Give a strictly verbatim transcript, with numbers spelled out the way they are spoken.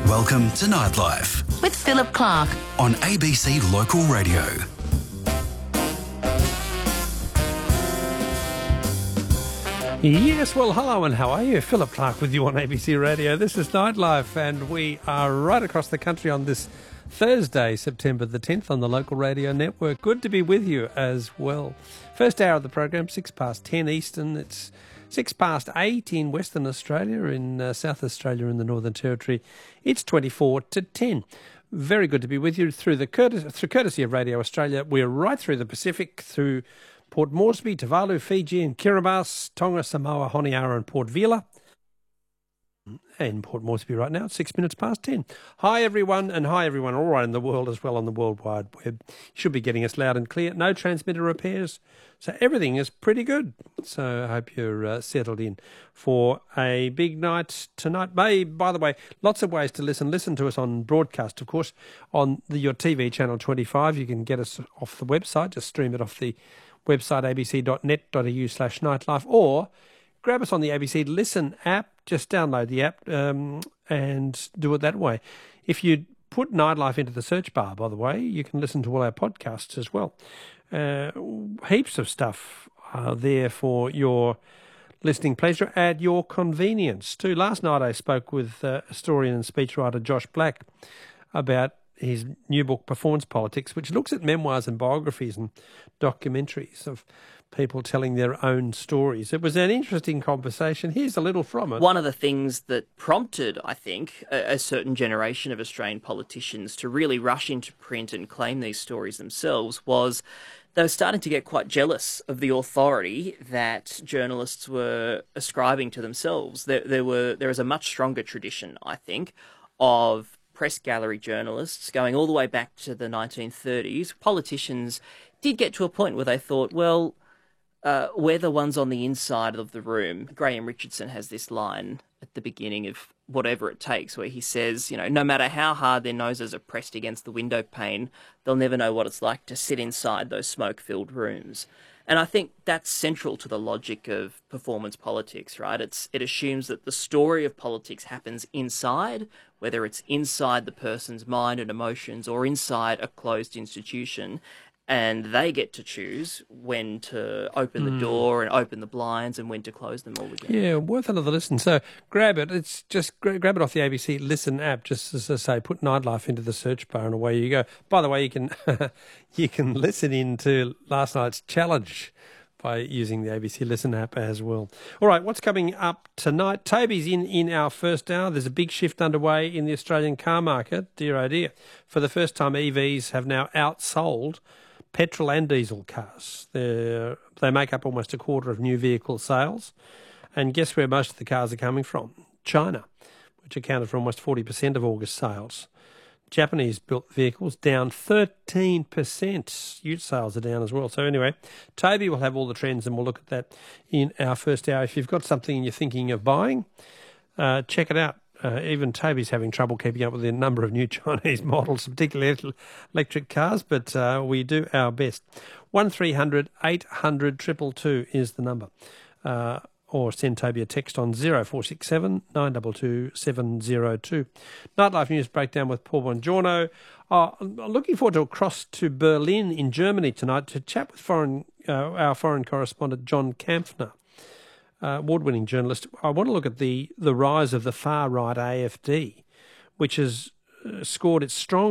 Welcome to Nightlife with Philip Clark on A B C Local Radio. Yes, well, hello and how are you? Philip Clark with you on A B C Radio. This is Nightlife and we are right across the country on this Thursday, September the tenth on the Local Radio Network. Good to be with you as well. First hour of the program, six past ten Eastern. It's six past eight in Western Australia, in uh, South Australia and the Northern Territory. It's twenty-four to ten. Very good to be with you through the courtesy, through courtesy of Radio Australia. We're right through the Pacific, through Port Moresby, Tuvalu, Fiji and Kiribati, Tonga, Samoa, Honiara and Port Vila. And Port Moresby right now, six minutes past ten. Hi everyone, and hi everyone all around the world as well on the World Wide Web. You should be getting us loud and clear. No transmitter repairs, so everything is pretty good. So I hope you're uh, settled in for a big night tonight. May, by the way, lots of ways to listen. Listen to us on broadcast, of course, on the, your T V channel twenty-five. You can get us off the website, just stream it off the website abc.net.au slash nightlife, or grab us on the A B C Listen app. Just download the app um, and do it that way. If you put Nightlife into the search bar, by the way, you can listen to all our podcasts as well. Uh, heaps of stuff are there for your listening pleasure at your convenience too. Last night I spoke with uh, historian and speechwriter Josh Black about his new book, Performance Politics, which looks at memoirs and biographies and documentaries of people telling their own stories. It was an interesting conversation. Here's a little from it. One of the things that prompted, I think, a, a certain generation of Australian politicians to really rush into print and claim these stories themselves was they were starting to get quite jealous of the authority that journalists were ascribing to themselves. There, there were there is a much stronger tradition, I think, of press gallery journalists going all the way back to the nineteen thirties. Politicians did get to a point where they thought, well, Uh, we're the ones on the inside of the room. Graham Richardson has this line at the beginning of Whatever It Takes, where he says, you know, no matter how hard their noses are pressed against the window pane, they'll never know what it's like to sit inside those smoke-filled rooms. And I think that's central to the logic of performance politics, right? It's It assumes that the story of politics happens inside, whether it's inside the person's mind and emotions or inside a closed institution, and they get to choose when to open the mm. door and open the blinds and when to close them all again. Yeah, worth another listen. So grab it. It's just grab it off the A B C Listen app. Just as I say, put Nightlife into the search bar and away you go. By the way, you can you can listen in to last night's challenge by using the A B C Listen app as well. All right, what's coming up tonight? Toby's in, in our first hour. There's a big shift underway in the Australian car market. Dear oh dear. For the first time, E Vs have now outsold petrol and diesel cars. They're, they make up almost a quarter of new vehicle sales. And guess where most of the cars are coming from? China, which accounted for almost forty percent of August sales. Japanese-built vehicles down thirteen percent. Ute sales are down as well. So anyway, Toby will have all the trends and we'll look at that in our first hour. If you've got something you're thinking of buying, uh, check it out. Uh, even Toby's having trouble keeping up with the number of new Chinese models, particularly electric cars, but uh, we do our best. one three hundred eight hundred two two two is the number. Uh, or send Toby a text on zero four six seven nine two two seven zero two. Nightlife News Breakdown with Paul Bongiorno. Uh, I'm looking forward to a cross to Berlin in Germany tonight to chat with foreign uh, our foreign correspondent John Kampfner. Uh, award-winning journalist. I want to look at the, the rise of the far-right A F D, which has uh, scored its strong